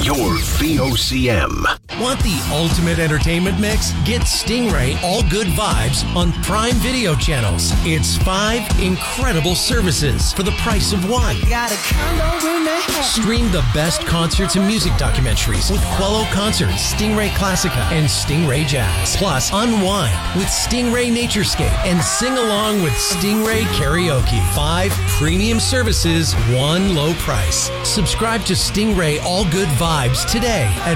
your VOCM. Want the ultimate entertainment mix? Get Stingray All Good Vibes on Prime Video channels. It's 5 incredible services for the price of one. Stream the best concerts and music documentaries with Quello Concerts, Stingray Classica, and Stingray Jazz. Plus, unwind with Stingray Naturescape and sing along with Stingray Karaoke. 5 premium services, one low price. Subscribe to Stingray All Good Vibes today at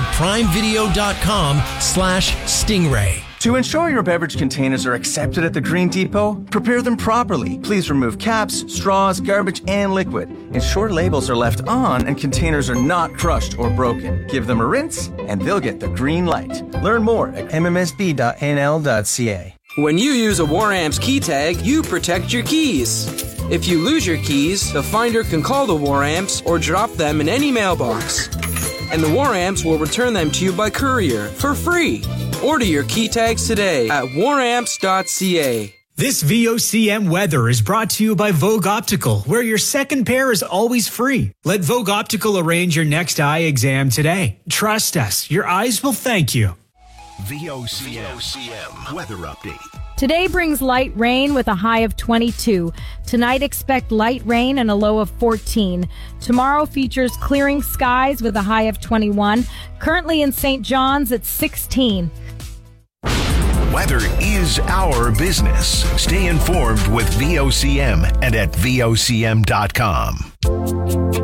primevideo.com/Stingray. To ensure your beverage containers are accepted at the Green Depot, prepare them properly. Please remove caps, straws, garbage, and liquid. Ensure labels are left on and containers are not crushed or broken. Give them a rinse and they'll get the green light. Learn more at mmsb.nl.ca. When you use a Waramps key tag, you protect your keys. If you lose your keys, the finder can call the Waramps or drop them in any mailbox. And the Waramps will return them to you by courier for free. Order your key tags today at waramps.ca. This VOCM weather is brought to you by Vogue Optical, where your second pair is always free. Let Vogue Optical arrange your next eye exam today. Trust us, your eyes will thank you. VOCM weather update. Today brings light rain with a high of 22. Tonight expect light rain and a low of 14. Tomorrow features clearing skies with a high of 21. Currently in St. John's at 16. Weather is our business. Stay informed with VOCM and at VOCM.com.